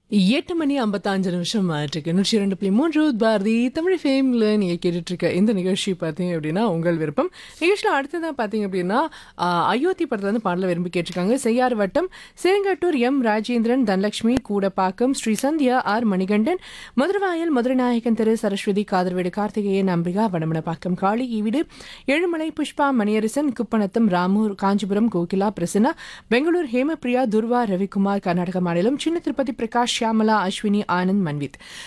8 மணி 55 நிமிஷம் ஆயிட்டிருக்கு. 102.3 பாரதி தமிழ் ஃபேம்ல நீங்க கேட்டுட்டு இருக்க இந்த நிகழ்ச்சி பார்த்தீங்க அப்படின்னா, உங்கள் விருப்பம். நிகழ்ச்சியில அடுத்ததா பார்த்தீங்க அப்படின்னா, அயோத்தி படத்துல வந்து பாடல விரும்பி கேட்டிருக்காங்க. செய்யார் வட்டம், செருங்கட்டூர் எம். ராஜேந்திரன், தனலட்சுமி, கூடப்பாக்கம், ஸ்ரீ சந்தியா, ஆர். மணிகண்டன், மதுரவாயல், மதுரநாயகன் தெரு, சரஸ்வதி, காதர்வேடு, கார்த்திகேயன், அம்பிகா, வடமனப்பாக்கம், காளி, ஈவிடு, ஏழுமலை, புஷ்பா, மணியரசன், குப்பநத்தம், ராமூர், காஞ்சிபுரம், கோகிலா, பிரசன்னா, பெங்களூர், ஹேமபிரியா, துர்வா, ரவிக்குமார், கர்நாடக மாநிலம், சின்ன திருப்பதி, பிரகாஷ், ஷியாமலா, அஸ்வினி, ஆனந்த், மன்வித்.